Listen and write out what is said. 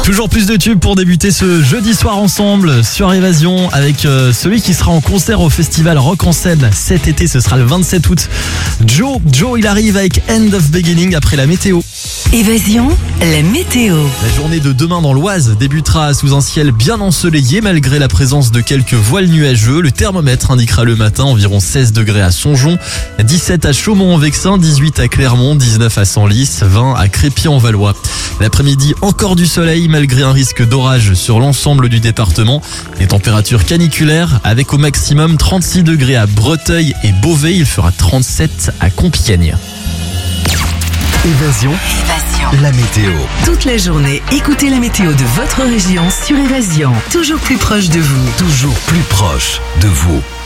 Toujours plus de tubes pour débuter ce jeudi soir ensemble sur Évasion avec celui qui sera en concert au festival Rock en Seine cet été, ce sera le 27 août. Joe, il arrive avec End of Beginning après la météo. Évasion, la météo. La journée de demain dans l'Oise débutera sous un ciel bien ensoleillé malgré la présence de quelques voiles nuageux. Le thermomètre indiquera le matin environ 16 degrés à Songeon, 17 à Chaumont-en-Vexin, 18 à Clermont, 19 à Senlis, 20 à Crépy-en-Valois. L'après-midi, encore du soleil malgré un risque d'orage sur l'ensemble du département. Des températures caniculaires avec au maximum 36 degrés à Breteuil et Beauvais. Il fera 37 à Compiègne. Évasion, la météo. Toute la journée, écoutez la météo de votre région sur Évasion. Toujours plus proche de vous. Toujours plus proche de vous.